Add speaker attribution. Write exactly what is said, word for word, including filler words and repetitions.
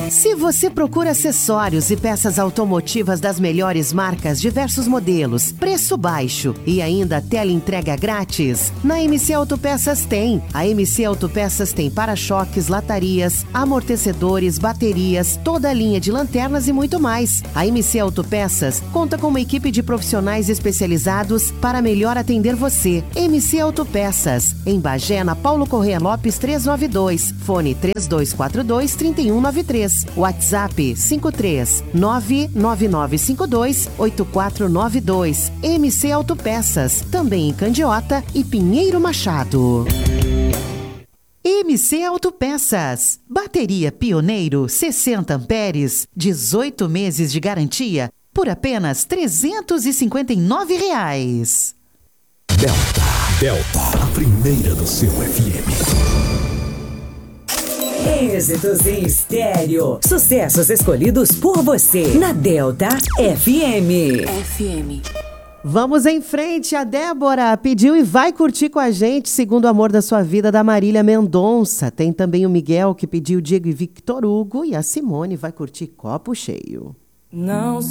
Speaker 1: Se você procura acessórios e peças automotivas das melhores marcas, diversos modelos, preço baixo e ainda teleentrega grátis, na M C Autopeças tem. A M C Autopeças tem para-choques, latarias, amortecedores, baterias, toda a linha de lanternas e muito mais. A M C Autopeças conta com uma equipe de profissionais especializados para melhor atender você. M C Autopeças, em Bagé, na Paulo Corrêa Lopes trezentos e noventa e dois, fone três dois quatro dois, três um nove três, WhatsApp cinco três nove nove nove cinco dois oito quatro nove dois. M C Autopeças, também em Candiota e Pinheiro Machado. M C Autopeças, bateria Pioneiro sessenta amperes, dezoito meses de garantia por apenas trezentos e cinquenta e nove reais.
Speaker 2: Delta, Delta, a primeira do seu F M.
Speaker 3: Êxitos em estéreo. Sucessos escolhidos por você na Delta F M.
Speaker 4: F M.
Speaker 1: Vamos em frente, a Débora pediu e vai curtir com a gente Segundo o Amor da Sua Vida, da Marília Mendonça. Tem também o Miguel que pediu Diego e Victor Hugo, e a Simone vai curtir Copo Cheio.
Speaker 5: Não